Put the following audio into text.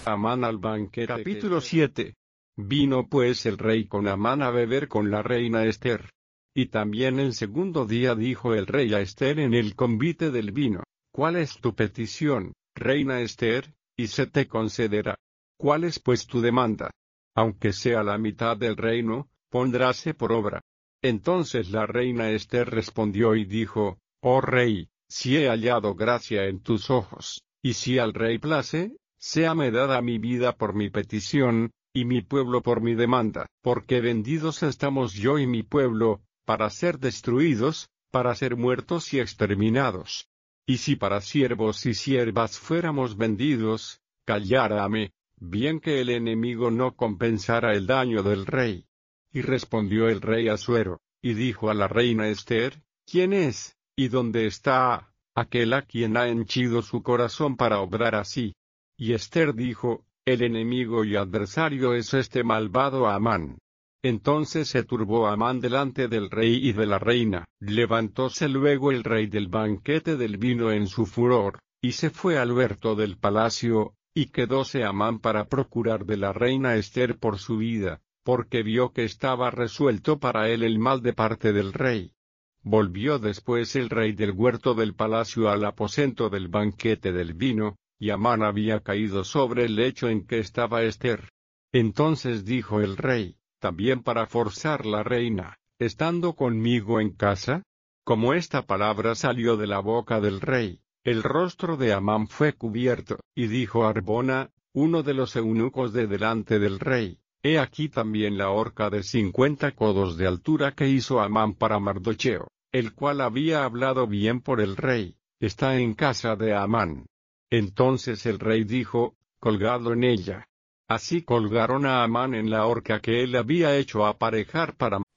Amán al banquete. Capítulo 7. Vino pues el rey con Amán a beber con la reina Ester. Y también el segundo día dijo el rey a Ester en el convite del vino: ¿Cuál es tu petición, reina Ester? Y se te concederá. ¿Cuál es pues tu demanda? Aunque sea la mitad del reino, pondráse por obra. Entonces la reina Ester respondió y dijo: Oh rey, si he hallado gracia en tus ojos, y si al rey place, séame dada mi vida por mi petición, y mi pueblo por mi demanda, porque vendidos estamos yo y mi pueblo, para ser destruidos, para ser muertos y exterminados. Y si para siervos y siervas fuéramos vendidos, callárame, bien que el enemigo no compensara el daño del rey. Y respondió el rey Asuero, y dijo a la reina Ester: ¿Quién es, y dónde está aquel a quien ha henchido su corazón para obrar así? Y Ester dijo: El enemigo y adversario es este malvado Amán. Entonces se turbó Amán delante del rey y de la reina. Levantóse luego el rey del banquete del vino en su furor, y se fue al huerto del palacio, y quedóse Amán para procurar de la reina Ester por su vida, porque vio que estaba resuelto para él el mal de parte del rey. Volvió después el rey del huerto del palacio al aposento del banquete del vino, y Amán había caído sobre el lecho en que estaba Ester. Entonces dijo el rey: ¿También para forzar la reina, estando conmigo en casa? Como esta palabra salió de la boca del rey, el rostro de Amán fue cubierto, y dijo Arbona, uno de los eunucos de delante del rey: He aquí también la horca de 50 codos de altura que hizo Amán para Mardocheo, el cual había hablado bien por el rey, está en casa de Amán. Entonces el rey dijo: Colgadlo en ella. Así colgaron a Amán en la horca que él había hecho aparejar para